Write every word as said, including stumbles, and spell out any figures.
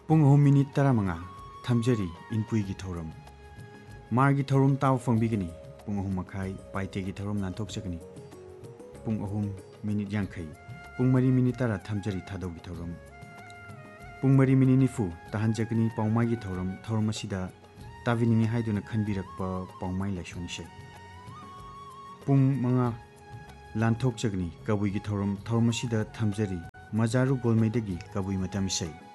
ꯄꯨꯡ ꯑꯍꯨꯝ ꯃꯤꯅꯤꯠ ꯇꯔꯥꯃꯉꯥ ꯊꯝꯖꯔꯤ ꯏꯟꯄꯨꯏꯒꯤ ꯊꯧꯔꯝ ꯃꯥꯔꯒꯤ ꯊꯧꯔꯝ ꯇꯥꯎ ꯐꯪꯕꯤꯒꯅꯤ ꯄꯨꯡ ꯑꯍꯨꯝ ꯃꯈꯥꯏ ꯄꯥꯏꯇꯦꯒꯤ ꯊꯧꯔꯝ ꯅꯥꯟꯊꯣꯛꯆꯒꯅꯤ ꯄꯨꯡ ꯑꯍꯨꯝ ꯃꯤꯅꯤꯠ ꯌꯥꯡꯈꯩ ꯄꯨꯡ ꯃꯔꯤ ꯃꯤꯅꯤꯠ ꯇꯔꯥ ꯊꯝꯖꯔꯤ ꯊꯥꯗꯧꯒꯤ ꯊꯧꯔꯝ ꯄꯨꯡ ꯃꯔꯤ ꯃꯤꯅꯤꯠ ꯅꯤꯐꯨ ꯇꯥꯍꯟꯖꯒꯅꯤ ꯄꯥꯎꯃꯥꯏꯒꯤ ꯊꯧꯔꯝ ꯊꯧꯔꯝ ꯑꯁꯤꯗ ꯇꯥꯕꯤꯅꯤꯡꯉꯤ ꯍꯥꯏꯗꯨꯅ ꯈꯟꯕꯤꯔꯛꯄ ꯄꯥꯎꯃꯥꯏ ꯂꯥꯏꯁꯣꯟ ꯏꯁꯩ ꯄꯨꯡ ꯃꯉꯥ ꯂꯥꯟꯊꯣꯛꯆꯒꯅꯤ ꯀꯕꯨꯏꯒꯤ ꯊꯧꯔꯝ ꯊꯧꯔꯝ ꯑꯁꯤꯗ ꯊꯝꯖꯔꯤ ꯃꯖꯥꯔꯨ ꯒꯣꯜꯃꯩꯗꯒꯤ ꯀꯕꯨꯏ ꯃꯇꯝ ꯏꯁꯩ